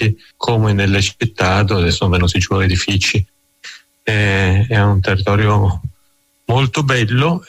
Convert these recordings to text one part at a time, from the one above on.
aperti come nelle città dove sono venuti giù edifici. È un territorio molto bello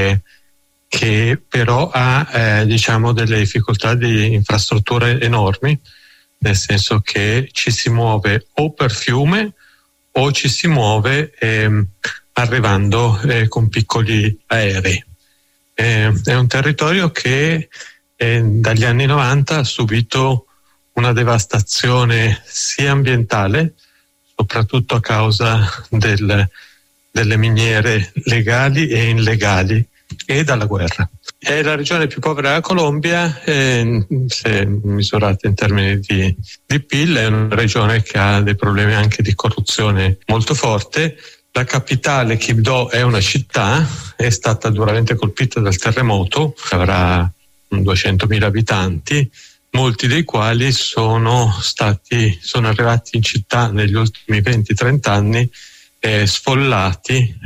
che però ha delle difficoltà di infrastrutture enormi, nel senso che ci si muove o per fiume o ci si muove arrivando con piccoli aerei. È un territorio che dagli anni 90 ha subito una devastazione sia ambientale, soprattutto a causa delle miniere legali e illegali, e dalla guerra. È la regione più povera della Colombia, se misurata in termini di PIL, è una regione che ha dei problemi anche di corruzione molto forte. La capitale, Quibdó, è una città, è stata duramente colpita dal terremoto, avrà 200.000 abitanti, molti dei quali sono arrivati in città negli ultimi 20-30 anni sfollati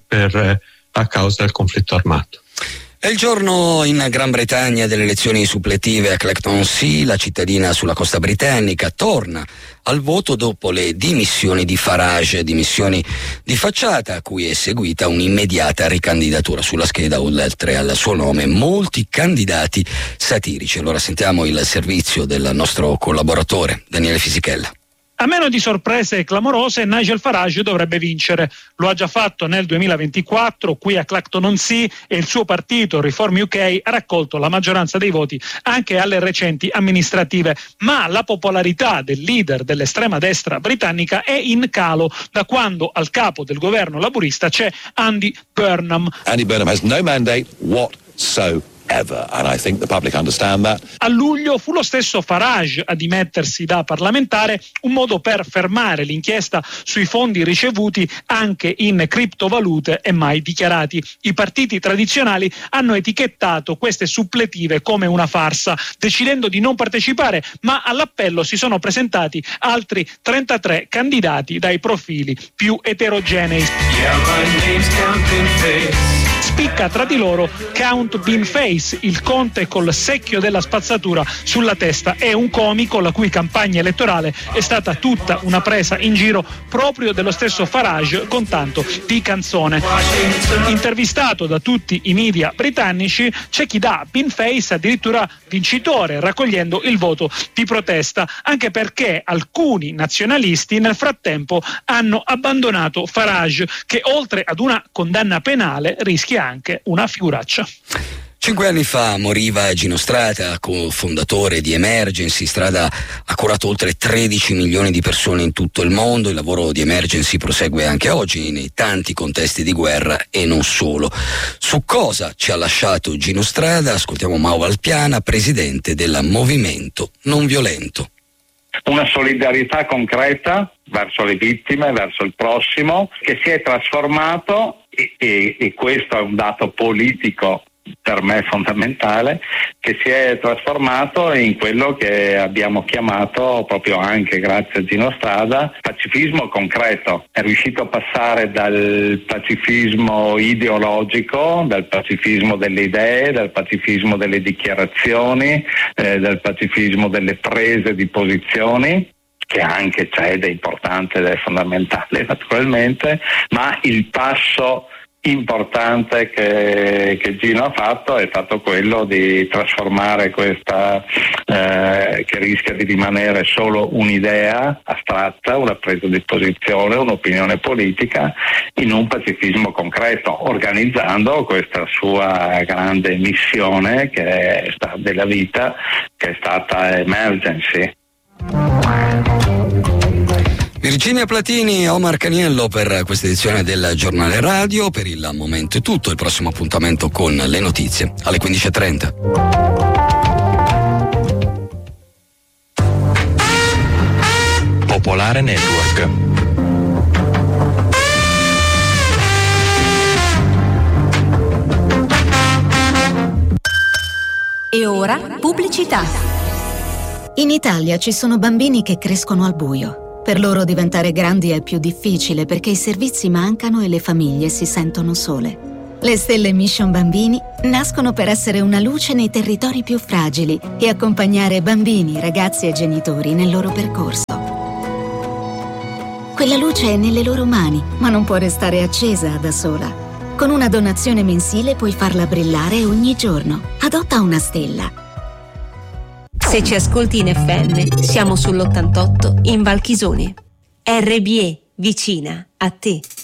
a causa del conflitto armato. È il giorno in Gran Bretagna delle elezioni suppletive a Clacton-Sea. La cittadina sulla costa britannica torna al voto dopo le dimissioni di Farage, dimissioni di facciata a cui è seguita un'immediata ricandidatura sulla scheda, oltre al suo nome molti candidati satirici. Allora sentiamo il servizio del nostro collaboratore Daniele Fisichella. A meno di sorprese clamorose, Nigel Farage dovrebbe vincere. Lo ha già fatto nel 2024, qui a Clacton-on-Sea, e il suo partito Reform UK ha raccolto la maggioranza dei voti anche alle recenti amministrative. Ma la popolarità del leader dell'estrema destra britannica è in calo da quando al capo del governo laburista c'è Andy Burnham. Andy Burnham has no mandate whatsoever. And I think the public understand that. A luglio fu lo stesso Farage a dimettersi da parlamentare, un modo per fermare l'inchiesta sui fondi ricevuti anche in criptovalute e mai dichiarati. I partiti tradizionali hanno etichettato queste suppletive come una farsa, decidendo di non partecipare, ma all'appello si sono presentati altri 33 candidati dai profili più eterogenei. Spicca tra di loro Count Beanface, il conte col secchio della spazzatura sulla testa. È un comico la cui campagna elettorale è stata tutta una presa in giro proprio dello stesso Farage, con tanto di canzone. Intervistato da tutti i media britannici, c'è chi dà Beanface addirittura vincitore, raccogliendo il voto di protesta, anche perché alcuni nazionalisti nel frattempo hanno abbandonato Farage, che oltre ad una condanna penale rischia anche una figuraccia. 5 anni fa moriva Gino Strada, cofondatore di Emergency. Strada ha curato oltre 13 milioni di persone in tutto il mondo. Il lavoro di Emergency prosegue anche oggi nei tanti contesti di guerra e non solo. Su cosa ci ha lasciato Gino Strada? Ascoltiamo Mao Valpiana, presidente del Movimento Non Violento. Una solidarietà concreta verso le vittime, verso il prossimo, che si è trasformato, e questo è un dato politico per me fondamentale, che si è trasformato in quello che abbiamo chiamato, proprio anche grazie a Gino Strada, pacifismo concreto. È riuscito a passare dal pacifismo ideologico, dal pacifismo delle idee, dal pacifismo delle dichiarazioni, dal pacifismo delle prese di posizioni, che anche c'è ed è importante ed è fondamentale naturalmente, ma il passo importante che Gino ha fatto è stato quello di trasformare questa che rischia di rimanere solo un'idea astratta, una presa di posizione, un'opinione politica, in un pacifismo concreto, organizzando questa sua grande missione che è della vita, che è stata Emergency. Virginia Platini e Omar Caniello per questa edizione del Giornale Radio. Per il momento è tutto. Il prossimo appuntamento con le notizie alle 15:30. Popolare Network. E ora pubblicità. In Italia ci sono bambini che crescono al buio. Per loro diventare grandi è più difficile perché i servizi mancano e le famiglie si sentono sole. Le Stelle Mission Bambini nascono per essere una luce nei territori più fragili e accompagnare bambini, ragazzi e genitori nel loro percorso. Quella luce è nelle loro mani, ma non può restare accesa da sola. Con una donazione mensile puoi farla brillare ogni giorno. Adotta una stella. Se ci ascolti in FM, siamo sull'88 in Valchisone. RBE, vicina a te.